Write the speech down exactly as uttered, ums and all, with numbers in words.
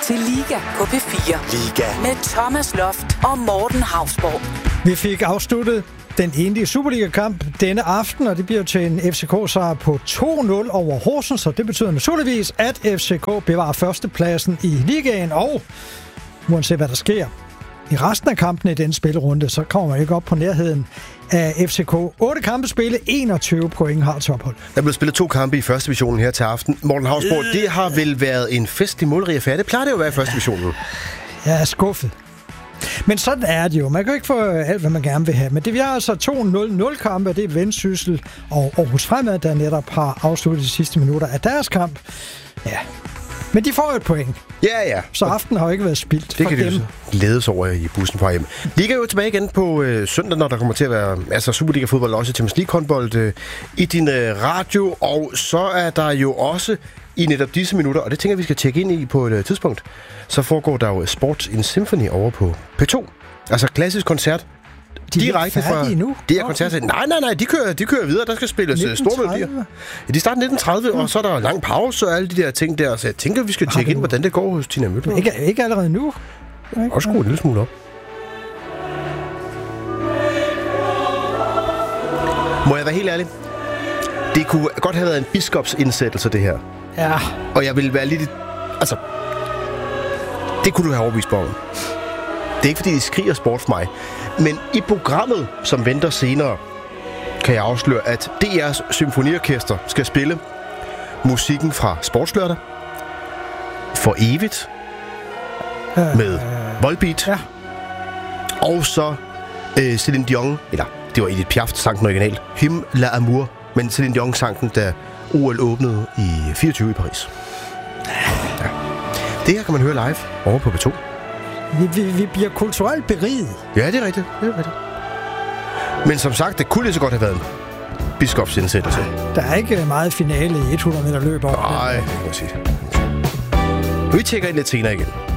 til Liga på P fire. Liga. Med Thomas Loft og Morten Hausborg. Vi fik afsluttet den enlige Superliga-kamp denne aften, og det bliver til en F C K-sejr på to nul over Horsens, så det betyder naturligvis, at F C K bevarer førstepladsen i ligaen, og uanset hvad der sker i resten af kampene i den spillerunde, så kommer man ikke op på nærheden af F C K. otte kampe spille, enogtyve point har tophold. Der blev spillet to kampe i første divisionen her til aften. Morten Hausborg, øh. det har vel været en festlig målrig affære. Det plejer det jo at være i første divisionen. Jeg er skuffet. Men sådan er det jo. Man kan jo ikke få alt, hvad man gerne vil have. Men det er altså to nul nul kampe, det er Vendsyssel og Aarhus Fremad, der netop har afsluttet de sidste minutter af deres kamp. Ja. Men de får jo et point. Ja, ja. Så aftenen har jo ikke været spildt det for kan dem. Det glædes over i bussen på hjem. Liga er jo tilbage igen på øh, søndag, når der kommer til at være altså Superliga-fodbold og også Champions League-håndbold øh, i din øh, radio. Og så er der jo også i netop disse minutter, og det tænker vi skal tjekke ind i på et øh, tidspunkt, så foregår der jo Sports in Symphony over på P to. Altså klassisk koncert. De direkte er færdige fra, nu? Det er koncert. Nej, nej, nej, de kører, de kører videre. Der skal spilles store melodier. Ja, de starter nitten tredive, mm. og så er der lang pause og alle de der ting der. Så jeg tænker, vi skal tjekke ind, hvordan det går hos Tina Møller. Ikke, ikke allerede nu. Og skru en lille smule op. Må jeg være helt ærlig? Det kunne godt have været en biskopsindsættelse, det her. Ja. Og jeg ville være lidt... Altså... Det kunne du have overbevist på. Det er ikke, fordi de skriger sport for mig. Men i programmet, som venter senere, kan jeg afsløre, at D R's symfoniorkester skal spille musikken fra Sportslørdag for evigt øh, med Volbeat. Ja. Og så øh, Céline Dion, eller det var Edith Piaf, der sang den original, Hymne l'amour, men Céline Dion sang den, da O L åbnede i fireogtyve i Paris. Ja. Det her kan man høre live over på P to. Vi, vi, vi bliver kulturelt beriget. Ja, det er rigtigt. Det er rigtigt. Men som sagt, det kunne lige så godt have været en biskopsindsættelse. Der er ikke meget finale i hundrede meter løb over. Nej, det kan jeg sige. Vi tjekker ind lidt senere igen.